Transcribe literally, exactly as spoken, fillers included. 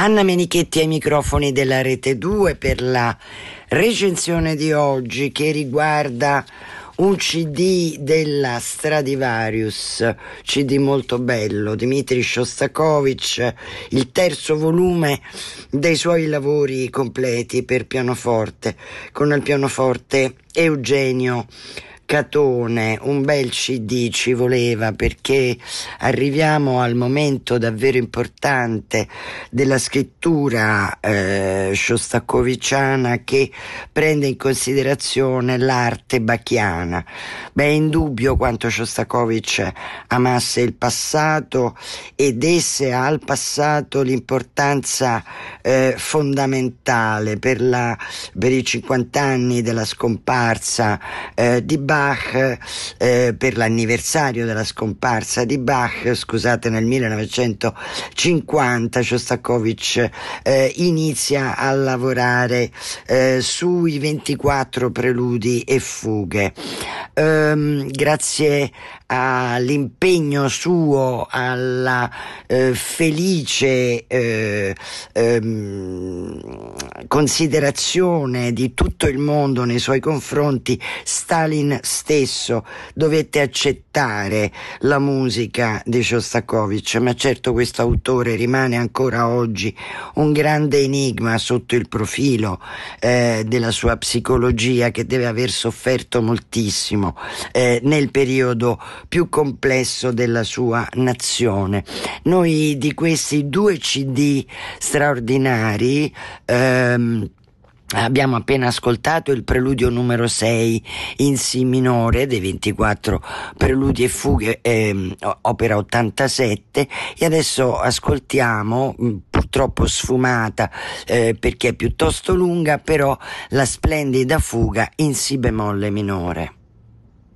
Anna Menichetti ai microfoni della Rete due per la recensione di oggi, che riguarda un C D della Stradivarius, C D molto bello, Dmitri Shostakovich, il terzo volume dei suoi lavori completi per pianoforte, con al pianoforte Eugenio Catone. Un bel C D ci voleva, perché arriviamo al momento davvero importante della scrittura eh, shostakoviciana, che prende in considerazione l'arte bachiana. Beh, è indubbio quanto Shostakovich amasse il passato e desse al passato l'importanza eh, fondamentale per, la, per i cinquanta anni della scomparsa eh, di Bach, eh, per l'anniversario della scomparsa di Bach, scusate, nel millenovecentocinquanta Shostakovich eh, inizia a lavorare eh, sui ventiquattro preludi e fughe. Ehm, grazie all'impegno suo, alla eh, felice eh, ehm, considerazione di tutto il mondo nei suoi confronti, Stalin stesso dovette accettare la musica di Shostakovich. Ma certo, questo autore rimane ancora oggi un grande enigma sotto il profilo eh, della sua psicologia, che deve aver sofferto moltissimo eh, nel periodo più complesso della sua nazione. Noi di questi due C D straordinari ehm, abbiamo appena ascoltato il preludio numero sei in Si minore dei ventiquattro preludi e fughe, eh, opera ottantasette, e adesso ascoltiamo, purtroppo sfumata eh, perché è piuttosto lunga, però la splendida fuga in Si bemolle minore.